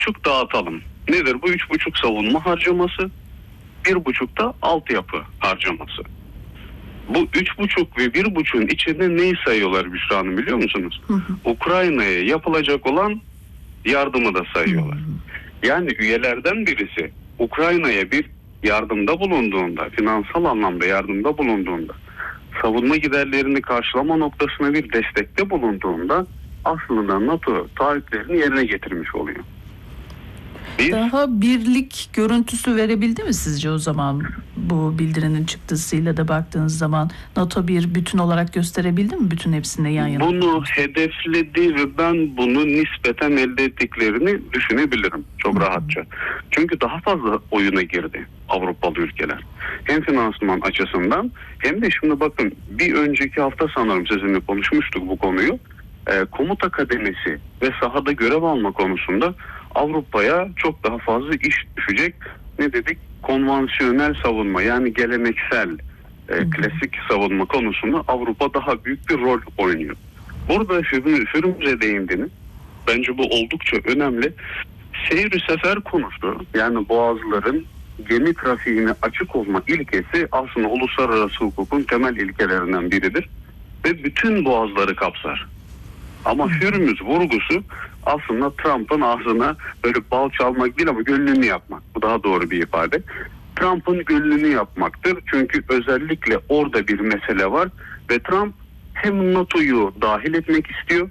3,5 dağıtalım. Nedir bu 3,5 savunma harcaması? 1,5 da altyapı harcaması. Bu 3,5 ve 1,5'un içinde neyi sayıyorlar Büşra Hanım biliyor musunuz? Ukrayna'ya yapılacak olan yardımı da sayıyorlar. Yani üyelerden birisi Ukrayna'ya bir yardımda bulunduğunda, finansal anlamda yardımda bulunduğunda, savunma giderlerini karşılama noktasına bir destekte bulunduğunda aslında NATO taahhütlerini yerine getirmiş oluyor. Daha birlik görüntüsü verebildi mi sizce o zaman bu bildirinin çıktısıyla da baktığınız zaman NATO bir bütün olarak gösterebildi mi bütün hepsini yan yana? Bunu hedefledi ve ben bunu nispeten elde ettiklerini düşünebilirim çok rahatça. Çünkü daha fazla oyuna girdi Avrupalı ülkeler. Hem finansman açısından hem de şimdi bakın bir önceki hafta sanırım sizinle konuşmuştuk bu konuyu. Komuta kademesi ve sahada görev alma konusunda Avrupa'ya çok daha fazla iş düşecek. Ne dedik? Konvansiyonel savunma yani geleneksel klasik savunma konusunda Avrupa daha büyük bir rol oynuyor. Burada Hürmüz'e değindiniz. Bence bu oldukça önemli. Seyir-i sefer konusu yani boğazların gemi trafiğine açık olma ilkesi aslında uluslararası hukukun temel ilkelerinden biridir. Ve bütün boğazları kapsar. Ama Hürmüz vurgusu aslında Trump'ın ağzına böyle bal çalmak değil ama gönlünü yapmak. Bu daha doğru bir ifade. Trump'ın gönlünü yapmaktır. Çünkü özellikle orada bir mesele var. Ve Trump hem NATO'yu dahil etmek istiyor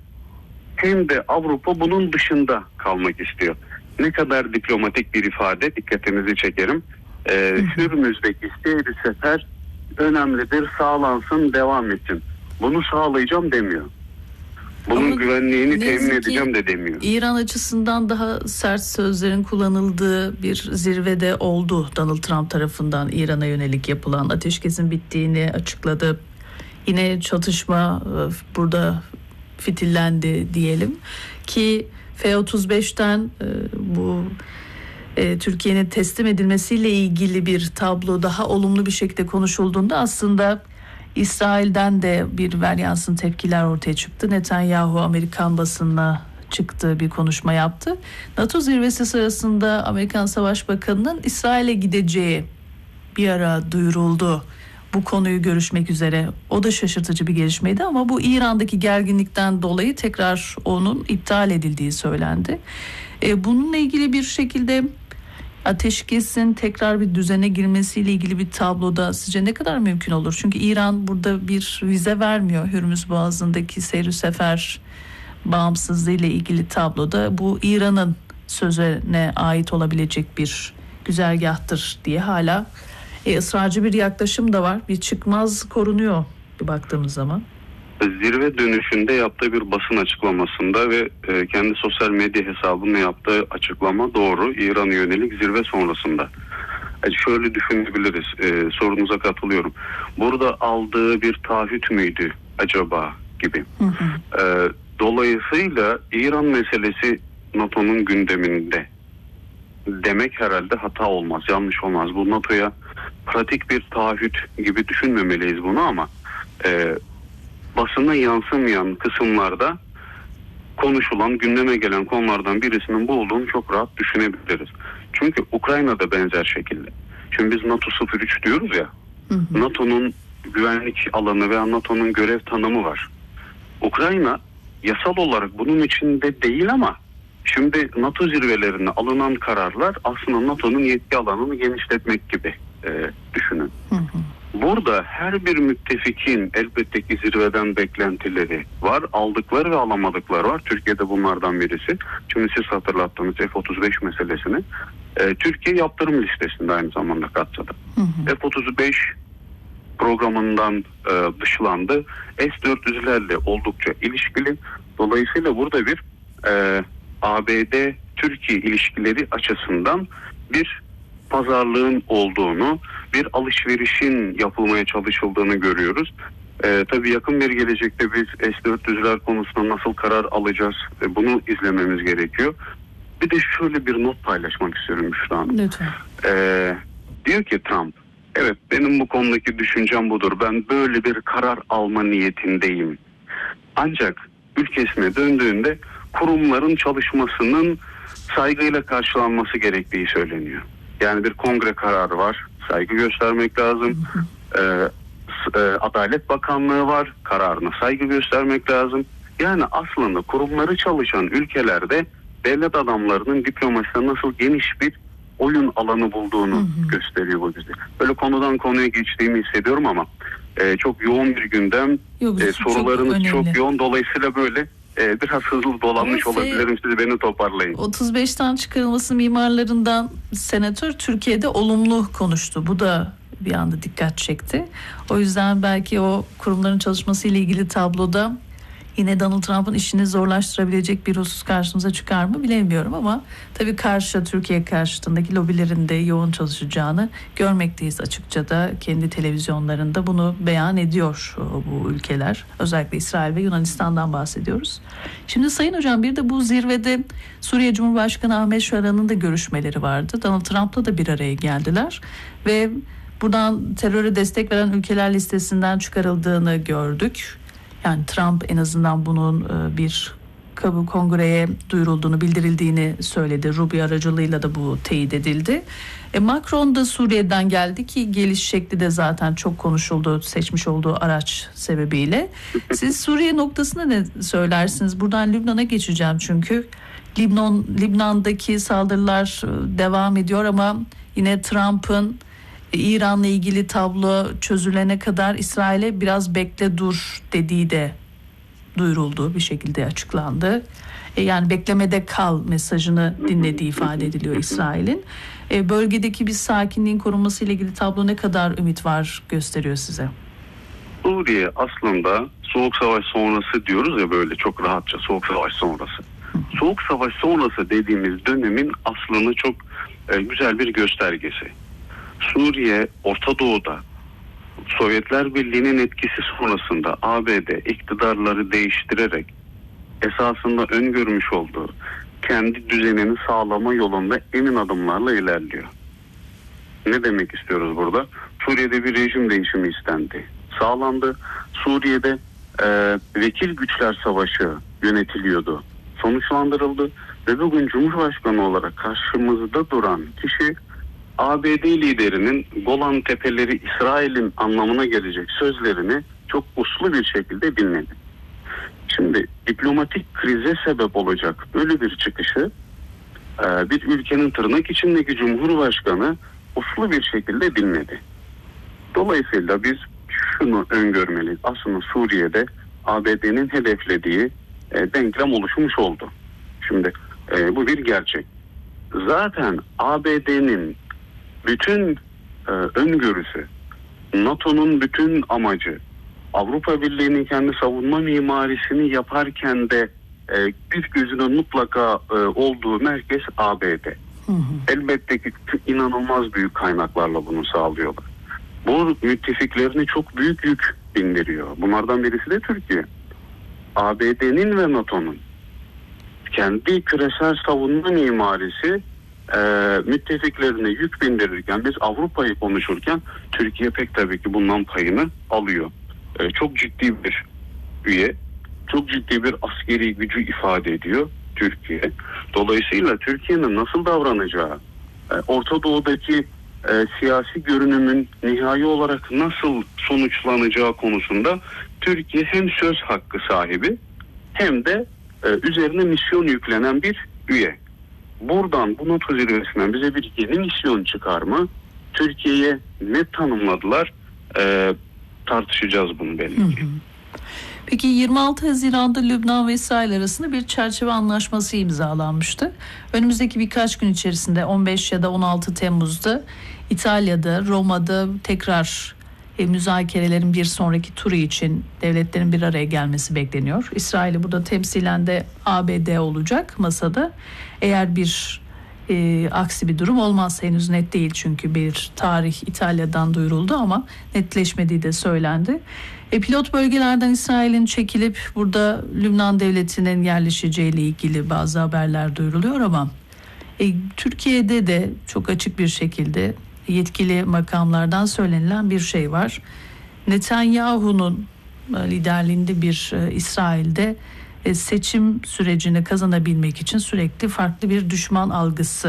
hem de Avrupa bunun dışında kalmak istiyor. Ne kadar diplomatik bir ifade, dikkatinizi çekerim. Hürmüz'deki seyir sefer önemlidir, sağlansın, devam etsin. Bunu sağlayacağım demiyor. Bunun ama güvenliğini temin edeceğim de demiyor. İran açısından daha sert sözlerin kullanıldığı bir zirvede oldu Donald Trump tarafından İran'a yönelik yapılan ateşkesin bittiğini açıkladı. Yine çatışma burada fitillendi diyelim ki F-35'ten bu Türkiye'nin teslim edilmesiyle ilgili bir tablo daha olumlu bir şekilde konuşulduğunda aslında İsrail'den de bir varyansın tepkiler ortaya çıktı. Netanyahu Amerikan basınına çıktı, bir konuşma yaptı. NATO zirvesi sırasında Amerikan Savaş Bakanı'nın İsrail'e gideceği bir ara duyuruldu. Bu konuyu görüşmek üzere. O da şaşırtıcı bir gelişmeydi ama bu İran'daki gerginlikten dolayı tekrar onun iptal edildiği söylendi. Bununla ilgili bir şekilde ateşkesin tekrar bir düzene girmesiyle ilgili bir tabloda sizce ne kadar mümkün olur? Çünkü İran burada bir vize vermiyor. Hürmüz Boğazı'ndaki seyir sefer bağımsızlığı ile ilgili tabloda bu İran'ın sözüne ait olabilecek bir güzergahtır diye hala ısrarcı bir yaklaşım da var. Bir çıkmaz korunuyor baktığımız zaman. Zirve dönüşünde yaptığı bir basın açıklamasında ve kendi sosyal medya hesabında yaptığı açıklama doğru. İran'a yönelik zirve sonrasında. Şöyle düşünebiliriz. Sorunuza katılıyorum. Burada aldığı bir taahhüt müydü acaba gibi. Dolayısıyla İran meselesi NATO'nun gündeminde demek herhalde hata olmaz, yanlış olmaz. Bu NATO'ya pratik bir taahhüt gibi düşünmemeliyiz bunu ama basına yansımayan kısımlarda konuşulan, gündeme gelen konulardan birisinin bu olduğunu çok rahat düşünebiliriz. Çünkü Ukrayna'da benzer şekilde. Şimdi biz NATO 03 diyoruz ya, NATO'nun güvenlik alanı veya NATO'nun görev tanımı var. Ukrayna yasal olarak bunun içinde değil ama şimdi NATO zirvelerine alınan kararlar aslında NATO'nun yetki alanını genişletmek gibi düşünün. Burada her bir müttefikin elbette ki zirveden beklentileri var. Aldıkları ve alamadıkları var. Türkiye'de bunlardan birisi. Şimdi siz hatırlattınız F-35 meselesini. Türkiye yaptırım listesinde aynı zamanda kapsadı. F-35 programından dışlandı. S-400'lerle oldukça ilişkili. Dolayısıyla burada bir ABD-Türkiye ilişkileri açısından bir pazarlığın olduğunu, bir alışverişin yapılmaya çalışıldığını görüyoruz. Tabii yakın bir gelecekte biz S-400'ler konusunda nasıl karar alacağız? Bunu izlememiz gerekiyor. Bir de şöyle bir not paylaşmak istiyorum Büşra Hanım. Lütfen. Diyor ki Trump, evet benim bu konudaki düşüncem budur. Ben böyle bir karar alma niyetindeyim. Ancak ülkesine döndüğünde kurumların çalışmasının saygıyla karşılanması gerektiği söyleniyor. Yani bir kongre kararı var, saygı göstermek lazım. Adalet Bakanlığı var, kararına saygı göstermek lazım. Yani aslında kurumları çalışan ülkelerde devlet adamlarının diplomaside nasıl geniş bir oyun alanı bulduğunu gösteriyor bu bize. Böyle konudan konuya geçtiğimi hissediyorum ama çok yoğun bir gündem. Sorularınız çok yoğun, dolayısıyla böyle biraz hızlı dolanmış olabilirim. Siz beni toparlayın. 35'ten çıkarılması mimarlarından senatör Türkiye'de olumlu konuştu. Bu da bir anda dikkat çekti. O yüzden belki o kurumların çalışması ile ilgili tabloda yine Donald Trump'ın işini zorlaştırabilecek bir husus karşımıza çıkar mı bilemiyorum ama tabii Türkiye karşıtındaki lobilerin de yoğun çalışacağını görmekteyiz. Açıkça da kendi televizyonlarında bunu beyan ediyor bu ülkeler. Özellikle İsrail ve Yunanistan'dan bahsediyoruz. Şimdi Sayın Hocam, bir de bu zirvede Suriye Cumhurbaşkanı Ahmet Şara'nın da görüşmeleri vardı. Donald Trump'la da bir araya geldiler ve buradan teröre destek veren ülkeler listesinden çıkarıldığını gördük. Yani Trump en azından bunun bir kongreye duyurulduğunu, bildirildiğini söyledi. Rubio aracılığıyla da bu teyit edildi. Macron da Suriye'den geldi ki geliş şekli de zaten çok konuşuldu, seçmiş olduğu araç sebebiyle. Siz Suriye noktasında ne söylersiniz? Buradan Lübnan'a geçeceğim çünkü Lübnan'daki saldırılar devam ediyor ama yine Trump'ın İran'la ilgili tablo çözülene kadar İsrail'e biraz bekle dur dediği de duyuruldu, bir şekilde açıklandı. Yani beklemede kal mesajını dinlediği ifade ediliyor İsrail'in. Bölgedeki bir sakinliğin korunması ile ilgili tablo ne kadar ümit var gösteriyor size? Suriye aslında Soğuk Savaş sonrası diyoruz ya, böyle çok rahatça Soğuk Savaş sonrası. Soğuk Savaş sonrası dediğimiz dönemin aslında çok güzel bir göstergesi. Suriye, Orta Doğu'da Sovyetler Birliği'nin etkisi sonrasında ABD iktidarları değiştirerek esasında öngörmüş olduğu kendi düzenini sağlama yolunda emin adımlarla ilerliyor. Ne demek istiyoruz burada? Suriye'de bir rejim değişimi istendi, sağlandı. Suriye'de vekil güçler savaşı yönetiliyordu, sonuçlandırıldı ve bugün Cumhurbaşkanı olarak karşımızda duran kişi ABD liderinin Golan Tepeleri İsrail'in anlamına gelecek sözlerini çok uslu bir şekilde dinledi. Şimdi diplomatik krize sebep olacak böyle bir çıkışı bir ülkenin tırnak içindeki Cumhurbaşkanı uslu bir şekilde dinledi. Dolayısıyla biz şunu öngörmeliyiz. Aslında Suriye'de ABD'nin hedeflediği denklem oluşmuş oldu. Şimdi bu bir gerçek. Zaten ABD'nin bütün öngörüsü, NATO'nun bütün amacı, Avrupa Birliği'nin kendi savunma mimarisini yaparken de bir gözünün mutlaka olduğu merkez ABD. Elbette ki inanılmaz büyük kaynaklarla bunu sağlıyorlar. Bu müttefiklerine çok büyük yük bindiriyor. Bunlardan birisi de Türkiye. ABD'nin ve NATO'nun kendi küresel savunma mimarisi müttefiklerine yük bindirirken, biz Avrupa'yı konuşurken Türkiye pek tabii ki bundan payını alıyor. Çok ciddi bir üye, çok ciddi bir askeri gücü ifade ediyor Türkiye. Dolayısıyla Türkiye'nin nasıl davranacağı, Orta Doğu'daki siyasi görünümün nihai olarak nasıl sonuçlanacağı konusunda Türkiye hem söz hakkı sahibi hem de üzerine misyon yüklenen bir üye. Buradan, bu NATO zirvesinden bize bir yeni misyon çıkar mı? Türkiye'ye ne tanımladılar? Tartışacağız bunu belli ki. Peki 26 Haziran'da Lübnan ve İsrail arasında bir çerçeve anlaşması imzalanmıştı. Önümüzdeki birkaç gün içerisinde 15 ya da 16 Temmuz'da İtalya'da, Roma'da tekrar müzakerelerin bir sonraki turu için devletlerin bir araya gelmesi bekleniyor. İsrail'i burada temsilen de ABD olacak masada. Eğer bir aksi bir durum olmazsa, henüz net değil çünkü bir tarih İtalya'dan duyuruldu ama netleşmediği de söylendi. Pilot bölgelerden İsrail'in çekilip burada Lübnan devletinin yerleşeceğiyle ilgili bazı haberler duyuruluyor ama Türkiye'de de çok açık bir şekilde yetkili makamlardan söylenilen bir şey var. Netanyahu'nun liderliğinde bir İsrail'de ve seçim sürecini kazanabilmek için sürekli farklı bir düşman algısı